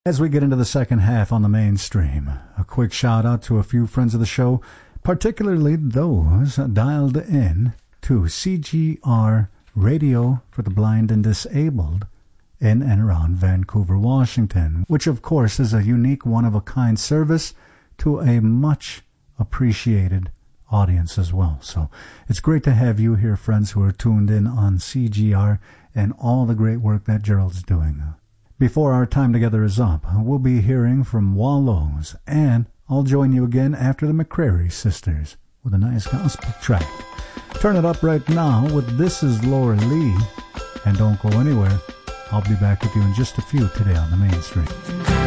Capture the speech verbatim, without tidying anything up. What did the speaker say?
As we get into the second half on the mainstream, a quick shout out to a few friends of the show, particularly those dialed in to C G R Radio for the Blind and Disabled in and around Vancouver, Washington, which of course is a unique, one-of-a-kind service to a much appreciated audience as well. So it's great to have you here, friends, who are tuned in on C G R and all the great work that Gerald's doing. Before our time together is up, we'll be hearing from Wallows, and I'll join you again after the McCrary Sisters with a nice gospel track. Turn it up right now with This Is Laura Lee, and don't go anywhere. I'll be back with you in just a few today on the mainstream.